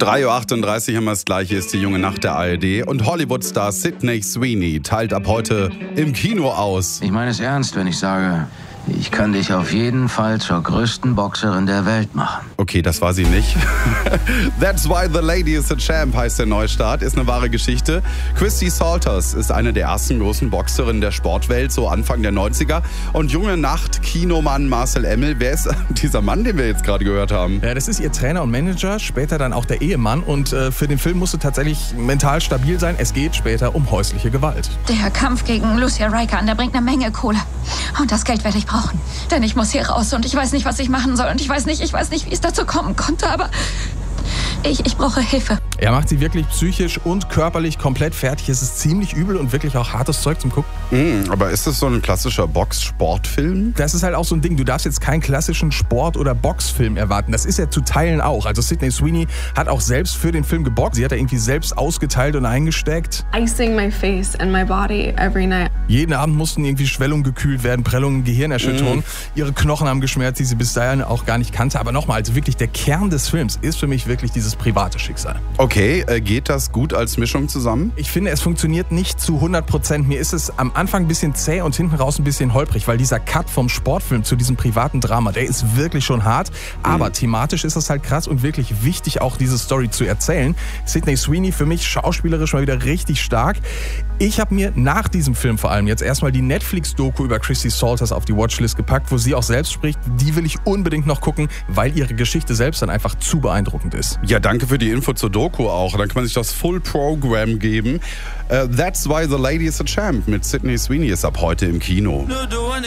3:38 Uhr haben wir das Gleiche, ist die junge Nacht der ARD. Und Hollywood-Star Sydney Sweeney teilt ab heute im Kino aus. Ich meine es ernst, wenn ich sage, ich kann dich auf jeden Fall zur größten Boxerin der Welt machen. Okay, das war sie nicht. That's Why the Lady is a Champ heißt der Neustart, ist eine wahre Geschichte. Christy Salters ist eine der ersten großen Boxerinnen der Sportwelt, so Anfang der 90er. Und junge Nacht, Kinomann Marcel Emmel. Wer ist dieser Mann, den wir jetzt gerade gehört haben? Ja, das ist ihr Trainer und Manager, später dann auch der Ehemann. Und für den Film musst du tatsächlich mental stabil sein. Es geht später um häusliche Gewalt. Der Kampf gegen Lucia Raikkonen, der bringt eine Menge Kohle. Und das Geld werde ich brauchen. Denn ich muss hier raus und ich weiß nicht, was ich machen soll. Und ich weiß nicht, wie es dazu kommen konnte, aber ich brauche Hilfe. Er macht sie wirklich psychisch und körperlich komplett fertig. Es ist ziemlich übel und wirklich auch hartes Zeug zum Gucken. Aber ist das so ein klassischer Box-Sportfilm? Das ist halt auch so ein Ding. Du darfst jetzt keinen klassischen Sport- oder Boxfilm erwarten. Das ist er zu Teilen auch. Also Sydney Sweeney hat auch selbst für den Film geboxt. Sie hat da irgendwie selbst ausgeteilt und eingesteckt. Icing my face and my body every night. Jeden Abend mussten irgendwie Schwellungen gekühlt werden, Prellungen, Gehirnerschütterungen. Ihre Knochen haben geschmerzt, die sie bis dahin auch gar nicht kannte. Aber nochmal, also wirklich der Kern des Films ist für mich wirklich dieses private Schicksal. Okay, geht das gut als Mischung zusammen? Ich finde, es funktioniert nicht zu 100%. Mir ist es am Anfang ein bisschen zäh und hinten raus ein bisschen holprig, weil dieser Cut vom Sportfilm zu diesem privaten Drama, der ist wirklich schon hart. Aber thematisch ist das halt krass und wirklich wichtig, auch diese Story zu erzählen. Sydney Sweeney für mich schauspielerisch mal wieder richtig stark. Ich habe mir nach diesem Film vor allem jetzt erstmal die Netflix-Doku über Christy Salters auf die Watchlist gepackt, wo sie auch selbst spricht. Die will ich unbedingt noch gucken, weil ihre Geschichte selbst dann einfach zu beeindruckend ist. Ja, danke für die Info zur Doku auch. Dann kann man sich das Full Program geben. That's Why the Lady is a Champ mit Sydney Sweeney ist ab heute im Kino.